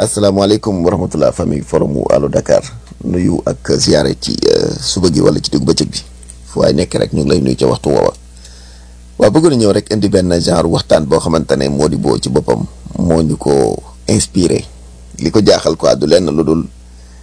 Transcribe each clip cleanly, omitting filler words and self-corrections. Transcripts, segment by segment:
asalaamaaleykum wa rahmatulah famille forum Allo Dakar nuyu ak ziare ci suba gi wala ci diggu bëccëg bi fu waay nekk rek ñu ngi lay nuyu ca waxtu woowa. waaw bëgg na ñëw rek indi benn genre waxtaan boo xamante ne moo di boo ci boppam moo ñu ko inspiré li ko jaaxal quoi du lenn lu dul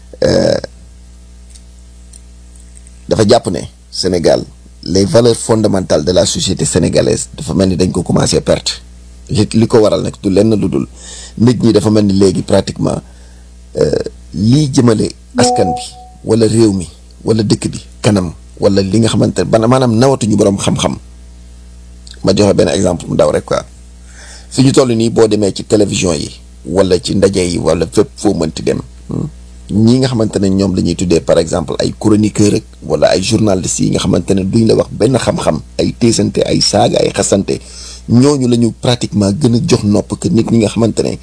dafa jàpp ne Sénégal les valeurs fondamentales de la société sénégalaise dafa mel ni dañ ko commencé perte. li ko waral nag du lenn lu dul nit ñi dafa mel ni léegi pratiquement lii jëmale askan bi wala réew mi wala dëkk bi kanam wala li nga xamante ne maanaam nawatuñu borom xam-xam ma joxe benn exemple mu ndaw rek quoi fi ñu toll nii boo demee ci télévision yi wala ci ndaje yi wala fépp foo mënti dem ñii nga xamante ne ñoom la ñuy tuddee par exemple ay chroniqueur rek wala ay journalistes yi nga xamante ne duñ la wax benn xam-xam ay téesante ay saaga ay xasante ñooñu la ñu pratiquement gën a jox nopp que nit ñi nga xamante ne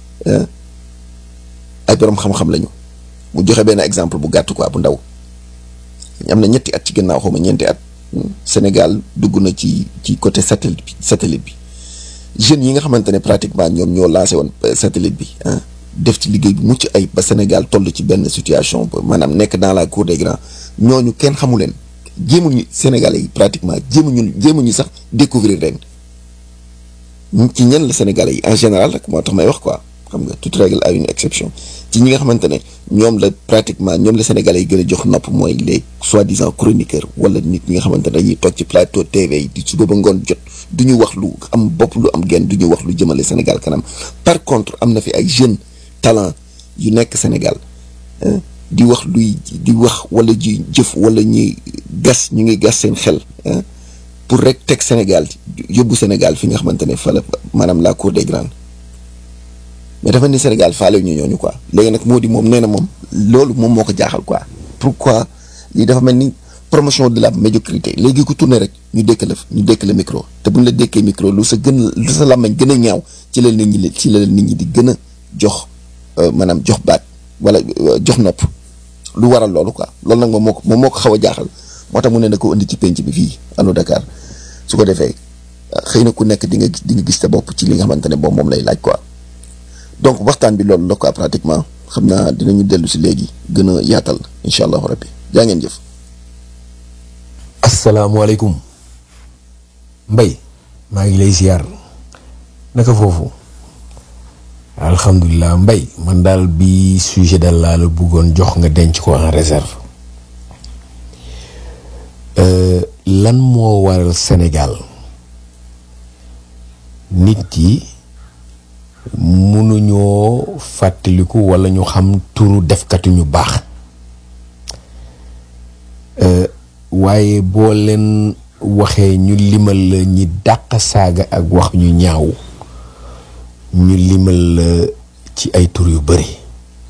ay borom xam-xam lañu. mu joxe benn exemple bu gàtt quoi bu ndaw am na ñetti at ci gannaaw xaw ma ñeenti at Sénégal dugg na ci côté satellite bi jeunes yi nga xamante ne pratiquement ñoom ñoo lancé woon satellite bi def ci liggéey bu mucc ay ba Sénégal toll ci benn situation maanaam nekk dans la cour des grands ñooñu kenn xamu leen jéemuñu Sénégalais yi pratiquement jéemuñu sax découvrir ren. ci ñenn la Sénégalais yi en général rek moo tax may wax quoi xam nga toute règle a une exception ci ñi nga xamante ne ñoom la pratiquement ñoom la Sénégalais yi gën a jox nopp mooy les soi-disant chroniqueurs wala nit ñi nga xamante ne dañuy toog ci plateau TV yi di suba ba ngoon jot du ñu wax lu am bopp lu am genn du ñu wax lu jëmale Sénégal kanam. par contre am na fi ay jeunes talent yu nekk Sénégal di wax di wax wala ji jëf wala ñuy gas ñu ngi gas seen xel. pour rek teg Sénégal yóbbu Sénégal fi nga xamante ne fa la maanaam la cour des grands mais dafa ni Sénégal faale ñu ñooñu quoi léegi nag moo di moom nee na moom loolu moom moo ko jaaxal quoi. pourquoi lii dafa mel ni promotion de la médiocrité léegi ku tourné rek ñu dékk la micro te buñ la dékkee micro lu sa làmmañ gën a ñaaw ci la nit ñi di gën a jox maanaam jox baat wala jox nopp lu waral loolu quoi loolu nag moom moo ko xaw a jaaxal. moo tax mu ne na ko indi ci penc bi fii Allo Dakar su ko defee xëy na ku nekk di nga gis sa bopp ci li nga xamante ne moom lay laaj quoi donc waxtaan bi loolu la quoi pratiquement xam naa dinañu dellu si léegi gën a yaatal incha allahu rabbi jaa ngeen jëf. asalaamaaleykum Mbaye maa ngi lay ziar naka foofu alhamdulilah Mbaye man daal bi sujet daal laa la bëggoon jox nga denc ko en réserve. lan moo waral Sénégal nit yi mënuñoo fàttaliku walla ñu xam turu defkatu ñu baax waaye boo leen waxee ñu limal la ñi dàq saaga ak wax ñu ñaaw ñu limal la ci ay tur yu bari